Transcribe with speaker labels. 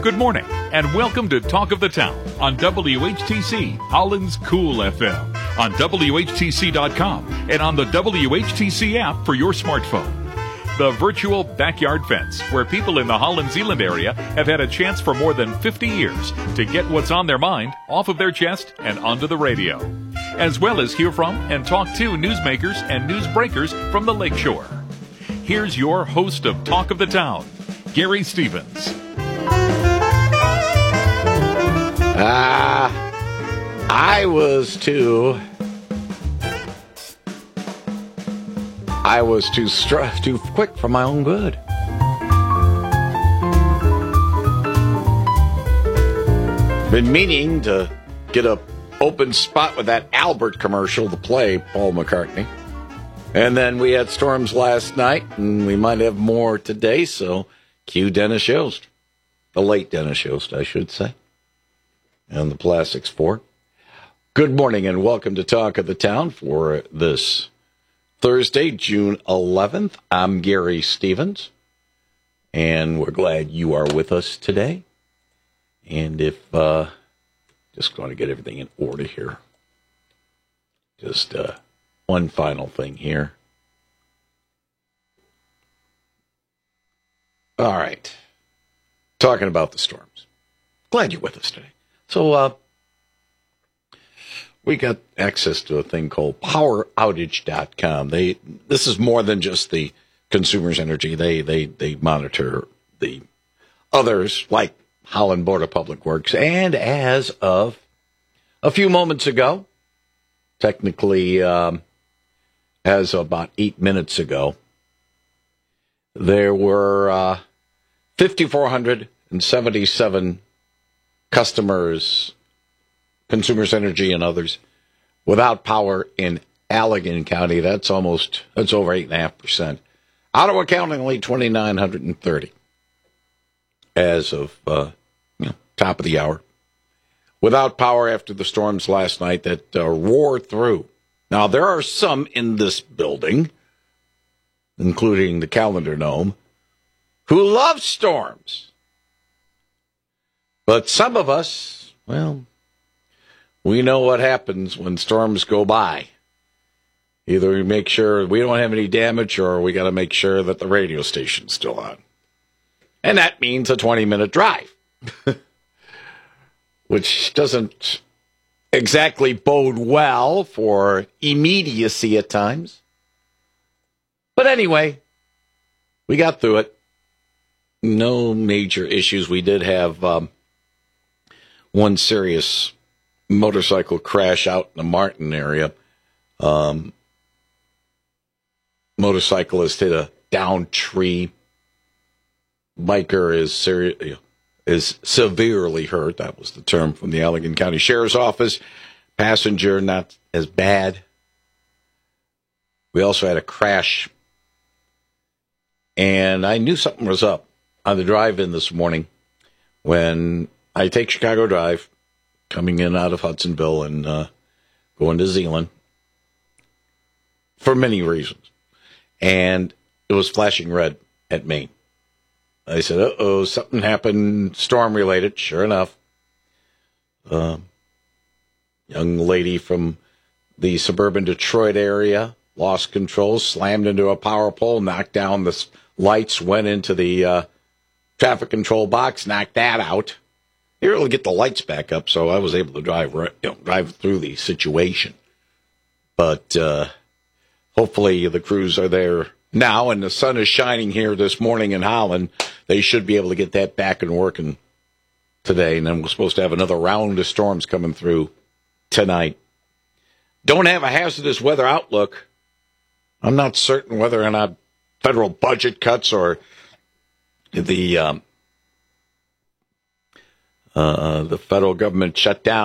Speaker 1: Good morning, and welcome to Talk of the Town on WHTC, Holland's Cool FM, on WHTC.com, and on the WHTC app for your smartphone. The virtual backyard fence, where people in the Holland Zeeland area have had a chance for more than 50 years to get what's on their mind off of their chest and onto the radio, as well as hear from and talk to newsmakers and newsbreakers from the lakeshore. Here's your host of Talk of the Town, Gary Stevens.
Speaker 2: I was too quick for my own good. Been meaning to get a open spot with that Albert commercial to play Paul McCartney. And then we had storms last night, and we might have more today, so cue Dennis Yost. The late Dennis Yost, I should say. And the Plastics 4. Good morning and welcome to Talk of the Town for this Thursday, June 11th. I'm Gary Stevens, and we're glad you are with us today. And if, just going to get everything in order here. Just one final thing here. All right. Talking about the storms. Glad you're with us today. So, we got access to a thing called poweroutage.com. This is more than just the consumer's energy. They monitor the others like Holland Board of Public Works. And as of a few moments ago, technically, as of about 8 minutes ago, there were 5,477 customers, Consumers Energy and others, without power in Allegan County. That's over 8.5%. Ottawa County only 2,930 as of top of the hour. Without power after the storms last night that roared through. Now, there are some in this building, including the Calendar Gnome, who love storms. But some of us, well, we know what happens when storms go by. Either we make sure we don't have any damage, or we got to make sure that the radio station's still on. And that means a 20-minute drive, which doesn't exactly bode well for immediacy at times. But anyway, we got through it. No major issues. We did have one serious motorcycle crash out in the Martin area. Motorcyclist hit a downed tree. Biker is severely hurt. That was the term from the Allegan County Sheriff's Office. Passenger not as bad. We also had a crash, and I knew something was up on the drive-in this morning when I take Chicago Drive, coming in out of Hudsonville and going to Zeeland for many reasons. And it was flashing red at Main. I said, uh-oh, something happened, storm-related. Sure enough, young lady from the suburban Detroit area lost control, slammed into a power pole, knocked down the lights, went into the traffic control box, knocked that out. They were able to get the lights back up, so I was able to drive through the situation. But hopefully the crews are there now, and the sun is shining here this morning in Holland. They should be able to get that back and working today, and then we're supposed to have another round of storms coming through tonight. Don't have a hazardous weather outlook. I'm not certain whether or not federal budget cuts or the federal government shut down